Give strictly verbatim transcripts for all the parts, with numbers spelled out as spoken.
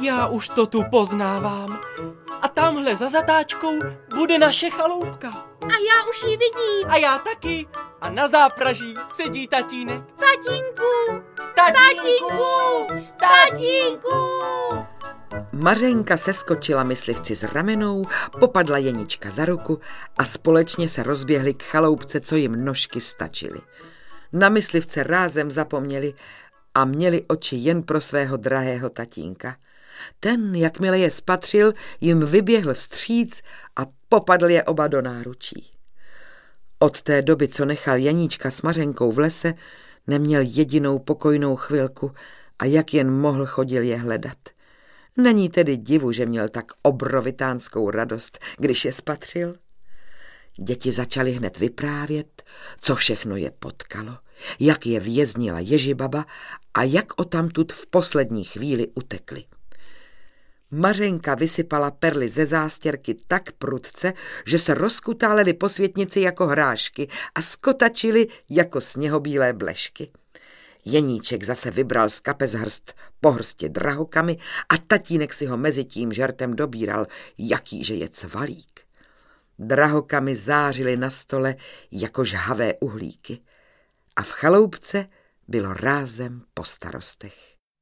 Já už to tu poznávám. A tamhle za zatáčkou bude naše chaloupka. A já už ji vidím. A já taky. A na zápraží sedí tatínek. Tatínku! Tatínku! Tatínku! Mařenka seskočila myslivci z ramenou, popadla Jenička za ruku a společně se rozběhli k chaloupce, co jim nožky stačily. Na myslivce rázem zapomněli a měli oči jen pro svého drahého tatínka. Ten, jakmile je spatřil, jim vyběhl vstříc a popadl je oba do náručí. Od té doby, co nechal Janíčka s Mařenkou v lese, neměl jedinou pokojnou chvilku a jak jen mohl, chodil je hledat. Není tedy divu, že měl tak obrovitánskou radost, když je spatřil. Děti začaly hned vyprávět, co všechno je potkalo, jak je věznila Ježibaba a jak odtamtud v poslední chvíli utekli. Mařenka vysypala perly ze zástěrky tak prudce, že se rozkutálely po světnici jako hrášky a skotačily jako sněhobílé blešky. Jeníček zase vybral z kapes hrst po hrstě drahokamy a tatínek si ho mezi tím žertem dobíral, jakýže je cvalík. Drahokamy zářily na stole jako žhavé uhlíky a v chaloupce bylo rázem po starostech.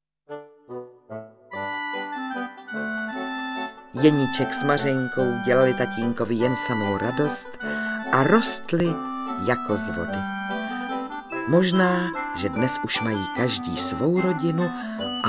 Jeníček s Mařenkou dělali tatínkovi jen samou radost a rostli jako z vody. Možná, že dnes už mají každý svou rodinu